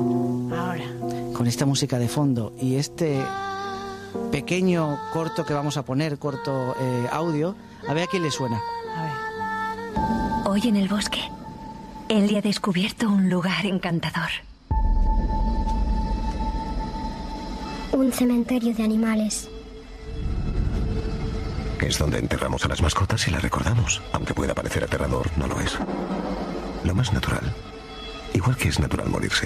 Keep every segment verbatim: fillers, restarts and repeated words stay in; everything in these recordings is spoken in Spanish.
Ahora. Con esta música de fondo y este pequeño corto que vamos a poner, corto eh, audio, a ver a quién le suena. A ver. Hoy en el bosque, Ellie ha descubierto un lugar encantador. Un cementerio de animales. Es donde enterramos a las mascotas y las recordamos. Aunque pueda parecer aterrador, no lo es. Lo más natural. Igual que es natural morirse.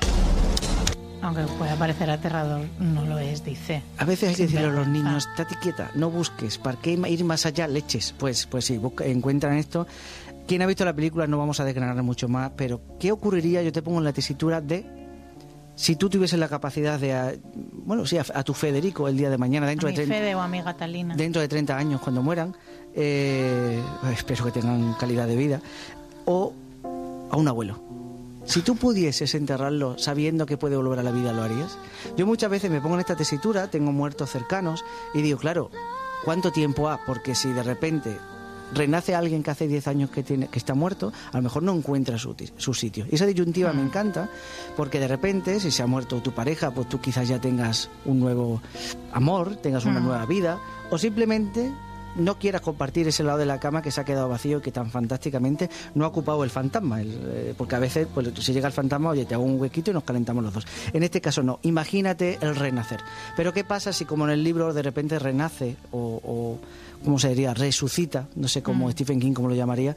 Aunque pueda parecer aterrador, no lo es, dice. A veces hay que decirle a los niños, estate quieta, no busques, ¿para qué ir más allá? Leches. Pues, pues sí, busca, encuentran esto. Quien ha visto la película no vamos a desgranar mucho más, pero ¿qué ocurriría? Yo te pongo en la tesitura de si tú tuvieses la capacidad de, a, bueno, sí, a, a tu Federico el día de mañana, dentro a mi de treinta, Fede o a mi Catalina, dentro de treinta años cuando mueran, eh, espero que tengan calidad de vida, o a un abuelo. Si tú pudieses enterrarlo sabiendo que puede volver a la vida, ¿lo harías? Yo muchas veces me pongo en esta tesitura, tengo muertos cercanos y digo, claro, ¿cuánto tiempo ha? Porque si de repente renace alguien que hace diez años que tiene que está muerto, a lo mejor no encuentra su, su sitio. Y esa disyuntiva me encanta, porque de repente, si se ha muerto tu pareja, pues tú quizás ya tengas un nuevo amor, tengas una nueva vida, o simplemente no quieras compartir ese lado de la cama que se ha quedado vacío y que tan fantásticamente no ha ocupado el fantasma, el, eh, porque a veces pues, si llega el fantasma, oye, te hago un huequito y nos calentamos los dos. En este caso no, imagínate el renacer. Pero ¿qué pasa si como en el libro de repente renace o, o ¿cómo se diría? Resucita, no sé cómo mm. Stephen King cómo lo llamaría,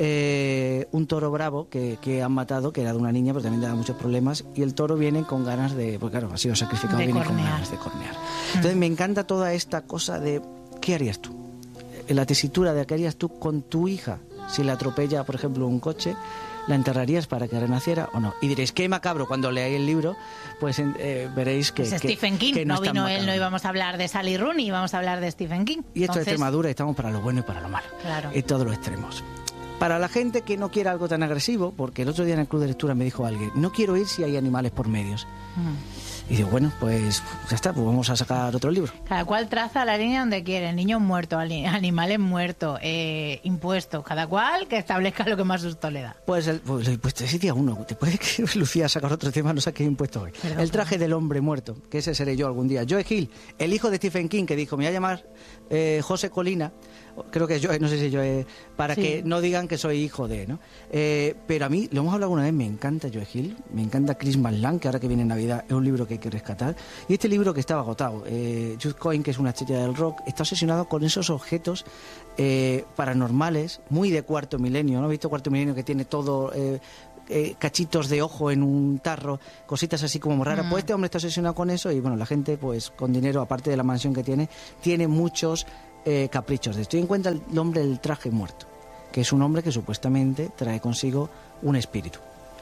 eh, un toro bravo que, que han matado, que era de una niña, pero también le da muchos problemas, y el toro viene con ganas de, pues claro, ha sido sacrificado, de viene cornear. con ganas de cornear. Entonces mm. me encanta toda esta cosa de, ¿qué harías tú? La tesitura de qué harías tú con tu hija si la atropella, por ejemplo, un coche, ¿la enterrarías para que renaciera o no? Y diréis, qué macabro, cuando leáis el libro, pues eh, veréis que, pues que Stephen King, que no, no vino él, no íbamos a hablar de Sally Rooney, íbamos a hablar de Stephen King. Y esto Entonces... es Extremadura, estamos para lo bueno y para lo malo, claro. Y todos los extremos. Para la gente que no quiera algo tan agresivo, porque el otro día en el club de lectura me dijo alguien, no quiero ir si hay animales por medios. Mm. Y digo, bueno, pues ya está, pues vamos a sacar otro libro. Cada cual traza la línea donde quiere, niños muertos, animales muertos, eh, impuestos, cada cual que establezca lo que más susto le da. Pues el, pues el impuesto, ese día uno, te puede que Lucía sacar otro tema, no sé qué impuesto hoy. Perdón, el traje perdón. del hombre muerto, que ese seré yo algún día. Joe Hill, el hijo de Stephen King, que dijo, me voy a llamar eh, José Colina, creo que es Joe, no sé si Joe, para sí. que no digan que soy hijo de, ¿no? Eh, pero a mí, lo hemos hablado una vez, me encanta Joe Hill, me encanta Chris McLand, que ahora que viene Navidad es un libro que hay que rescatar. Y este libro que estaba agotado, eh, Jude Coyne, que es una estrella del rock, está obsesionado con esos objetos eh, paranormales, muy de Cuarto Milenio, ¿no? ¿Has visto Cuarto Milenio que tiene todo... Eh, Eh, cachitos de ojo en un tarro, cositas así como raras? Mm. Pues este hombre está obsesionado con eso y bueno, la gente pues con dinero, aparte de la mansión que tiene, tiene muchos eh, caprichos de esto. Y encuentra el nombre del traje muerto, que es un hombre que supuestamente trae consigo un espíritu.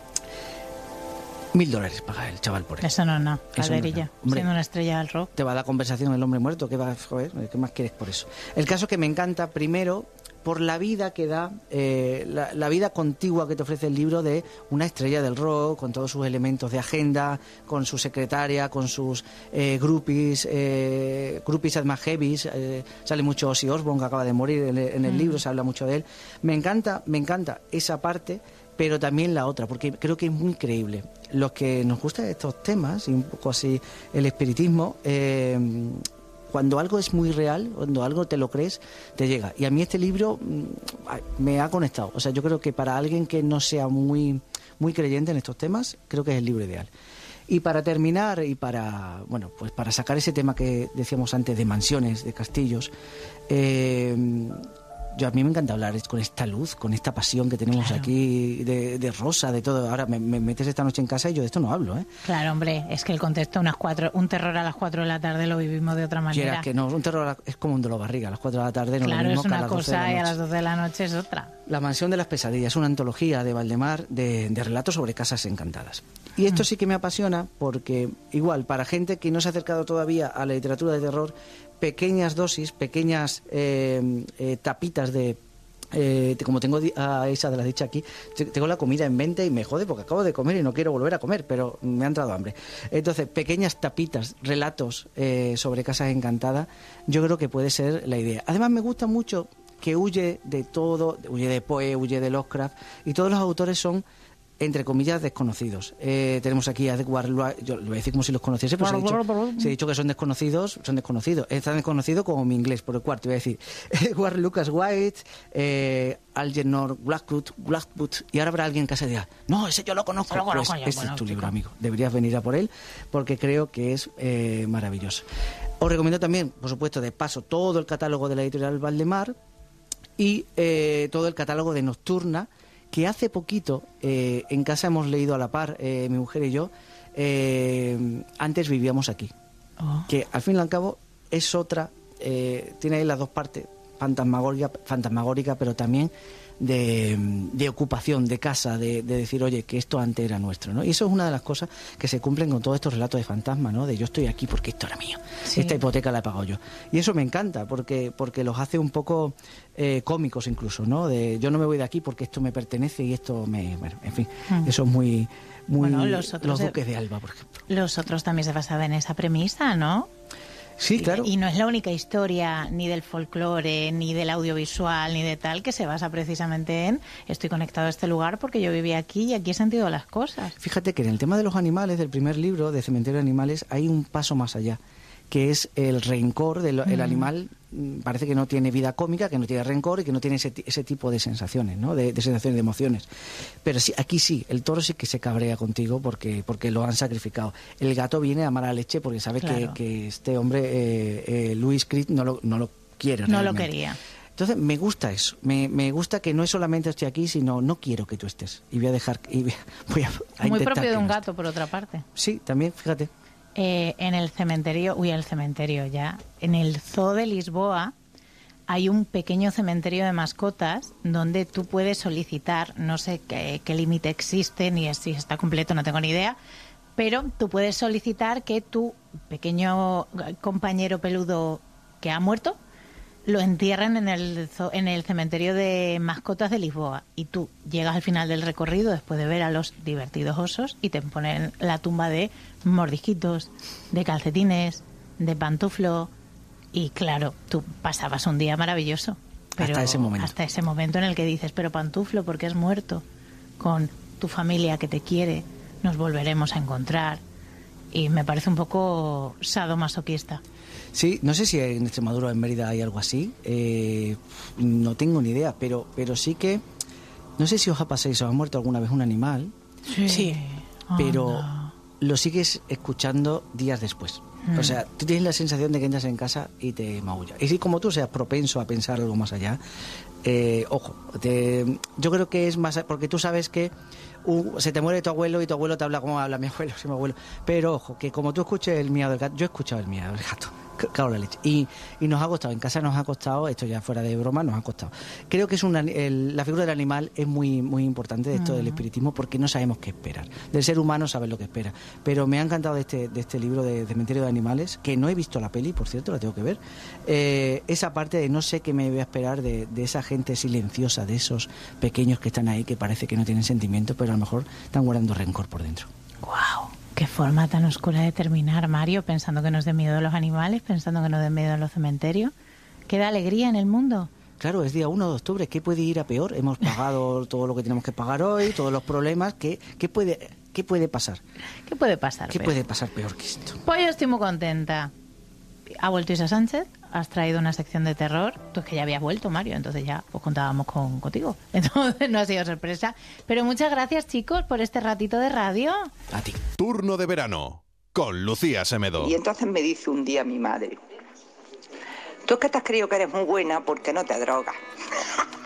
Mil dólares paga el chaval por eso. Eso no es nada, calderilla, no siendo una estrella del rock. Te va a dar conversación el hombre muerto, ¿qué, va, joder, ¿qué más quieres por eso? El caso es que me encanta, primero, por la vida que da, eh, la, la vida contigua que te ofrece el libro de una estrella del rock, con todos sus elementos de agenda, con su secretaria, con sus eh, groupies, eh, groupies además heavies, eh, sale mucho Ozzy Osbourne, que acaba de morir en el, en el mm. libro, se habla mucho de él. Me encanta, me encanta esa parte, pero también la otra, porque creo que es muy creíble. Los que nos gustan estos temas, y un poco así el espiritismo, eh, cuando algo es muy real, cuando algo te lo crees, te llega. Y a mí este libro me ha conectado. O sea, yo creo que para alguien que no sea muy, muy creyente en estos temas, creo que es el libro ideal. Y para terminar, y para, bueno, pues para sacar ese tema que decíamos antes de mansiones, de castillos, eh, yo a mí me encanta hablar con esta luz, con esta pasión que tenemos claro. aquí de, de rosa, de todo. Ahora me, me metes esta noche en casa y yo de esto no hablo, ¿eh? Claro, hombre, es que el contexto, unas cuatro, un terror a las cuatro de la tarde lo vivimos de otra manera. Quieras que no, un terror a la, es como un dolor barriga, a las cuatro de la tarde no claro, lo mismo es una que a las cosa y a las doce de la noche es otra. La mansión de las pesadillas, una antología de Valdemar de, de relatos sobre casas encantadas. Y esto sí que me apasiona porque, igual, para gente que no se ha acercado todavía a la literatura de terror, pequeñas dosis, pequeñas eh, eh, tapitas de... Eh, como tengo a esa de la dicha aquí, tengo la comida en mente y me jode porque acabo de comer y no quiero volver a comer, pero me ha entrado hambre. Entonces, pequeñas tapitas, relatos eh, sobre casas encantadas, yo creo que puede ser la idea. Además, me gusta mucho que huye de todo, huye de Poe, huye de Lovecraft, y todos los autores son entre comillas, desconocidos. Eh, tenemos aquí a Edward Lua, yo lo voy a decir como si los conociese, pero si he, dicho, si he dicho que son desconocidos, son desconocidos. Es tan desconocido como mi inglés, por el cuarto, voy a decir. Edward Lucas White, eh, Algernon Blackwood, Blackwood, y ahora habrá alguien en casa y diga, no, ese yo lo conozco. Lo conozco pues ya, este bueno, es tu chico. libro, amigo. Deberías venir a por él, porque creo que es eh, maravilloso. Os recomiendo también, por supuesto, de paso, todo el catálogo de la editorial Valdemar y eh, todo el catálogo de Nocturna, que hace poquito eh, en casa hemos leído a la par, eh, mi mujer y yo, eh, Antes vivíamos aquí. Oh. Que al fin y al cabo es otra, eh, tiene ahí las dos partes, fantasmagórica, fantasmagórica pero también de, de ocupación, de casa, de, de decir, oye, que esto antes era nuestro, ¿no? Y eso es una de las cosas que se cumplen con todos estos relatos de fantasma, ¿no? De yo estoy aquí porque esto era mío, Sí. esta hipoteca la he pagado yo. Y eso me encanta, porque, porque los hace un poco eh, cómicos incluso, ¿no? De yo no me voy de aquí porque esto me pertenece y esto me... Bueno, en fin, Mm. eso es muy... muy Bueno, los otros los de- Duques de Alba, por ejemplo. Los otros también se basaban en esa premisa, ¿no? Sí, claro. Y, y no es la única historia ni del folclore, ni del audiovisual, ni de tal, que se basa precisamente en estoy conectado a este lugar porque yo vivía aquí y aquí he sentido las cosas. Fíjate que en el tema de los animales, del primer libro, de Cementerio de Animales, hay un paso más allá, que es el rencor del el animal. mm, Parece que no tiene vida cómica, que no tiene rencor y que no tiene ese, ti- ese tipo de sensaciones, ¿no? De, de sensaciones, de emociones. Pero sí, aquí sí, el toro sí que se cabrea contigo porque, porque lo han sacrificado. El gato viene a amar a leche porque sabe Claro. que, que este hombre, eh, eh, Louis Creed, no lo, no lo quiere No lo realmente. quería. Entonces me gusta eso, me, me gusta que no es solamente estoy aquí, sino no quiero que tú estés. Y voy a dejar, y voy a, voy a- a Muy intentar propio de que un no gato, por otra parte. esté. Sí, también, fíjate. Eh, en el cementerio, uy, el cementerio ya, en el Zoo de Lisboa hay un pequeño cementerio de mascotas donde tú puedes solicitar, no sé qué, qué límite existe, ni si está completo, no tengo ni idea, pero tú puedes solicitar que tu pequeño compañero peludo que ha muerto lo entierren en el, zo- en el cementerio de mascotas de Lisboa. Y tú llegas al final del recorrido después de ver a los divertidos osos y te ponen la tumba de mordisquitos, de calcetines, de pantuflo. Y claro, tú pasabas un día maravilloso. Pero Hasta ese momento. Hasta ese momento en el que dices, pero pantuflo, porque has muerto con tu familia que te quiere, nos volveremos a encontrar. Y me parece un poco sadomasoquista. Sí, no sé si en Extremadura o en Mérida hay algo así, eh, no tengo ni idea, pero, pero sí que, no sé si os ha pasado, si os ha muerto alguna vez un animal, Sí. pero Anda. lo sigues escuchando días después. O sea, tú tienes la sensación de que entras en casa y te maulla. Y si como tú seas propenso a pensar algo más allá, eh, ojo, te- yo creo que es más, porque tú sabes que uh, se te muere tu abuelo y tu abuelo te habla como habla mi abuelo, sí, mi abuelo. Pero ojo, que como tú escuches el miado del gato, yo he escuchado el miado del gato. Claro, la leche. Y, y nos ha costado, en casa nos ha costado, esto ya fuera de broma, nos ha costado. Creo que es una, el- la figura del animal es muy muy importante de esto del espiritismo porque no sabemos qué esperar. Del ser humano sabes lo que espera. Pero me ha encantado de este, de este libro de Cementerio de Animales, que no he visto la peli, por cierto, la tengo que ver. Eh, esa parte de no sé qué me voy a esperar de, de esa gente silenciosa, de esos pequeños que están ahí, que parece que no tienen sentimientos, pero a lo mejor están guardando rencor por dentro. Guau, qué forma tan oscura de terminar, Mario, pensando que nos den miedo los animales, pensando que nos den miedo los cementerios. Queda alegría en el mundo. Claro, es día uno de octubre, ¿qué puede ir a peor? Hemos pagado todo lo que tenemos que pagar hoy, todos los problemas, ¿qué, qué, puede, qué puede pasar? ¿Qué puede pasar? ¿Qué Pepe? puede pasar peor que esto? Pues yo estoy muy contenta. Ha vuelto Isa Sánchez, has traído una sección de terror. Tú es que ya habías vuelto, Mario, entonces ya pues contábamos con, contigo. Entonces no ha sido sorpresa. Pero muchas gracias, chicos, por este ratito de radio. A ti. Turno de verano con Lucía Semedo. Y entonces me dice un día mi madre, tú es que te has creído que eres muy buena porque no te drogas.